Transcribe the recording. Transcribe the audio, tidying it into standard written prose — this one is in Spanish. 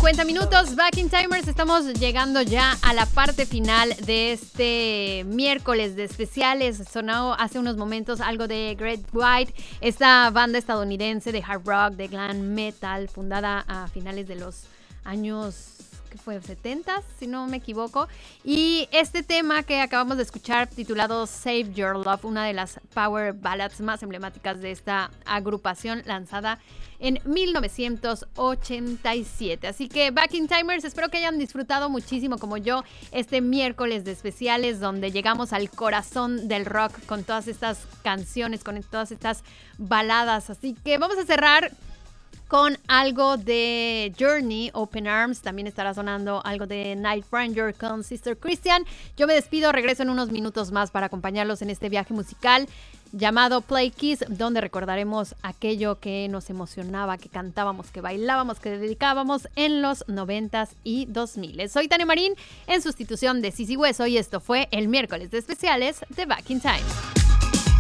50 minutos, Back in Timers. Estamos llegando ya a la parte final de este miércoles de especiales. Sonó hace unos momentos algo de Great White, esta banda estadounidense de hard rock, de glam metal, fundada a finales de los años... que fue 70, si no me equivoco, y este tema que acabamos de escuchar titulado Save Your Love, una de las power ballads más emblemáticas de esta agrupación, lanzada en 1987. Así que Back in Timers, espero que hayan disfrutado muchísimo como yo este miércoles de especiales, donde llegamos al corazón del rock con todas estas canciones, con todas estas baladas. Así que vamos a cerrar con algo de Journey, Open Arms. También estará sonando algo de Night Ranger con Sister Christian. Yo me despido, regreso en unos minutos más para acompañarlos en este viaje musical llamado Play Kiss, donde recordaremos aquello que nos emocionaba, que cantábamos, que bailábamos, que dedicábamos en los 90s y 2000s. Soy Tania Marín, en sustitución de Sisi Hueso, y esto fue el miércoles de especiales de Back in Time.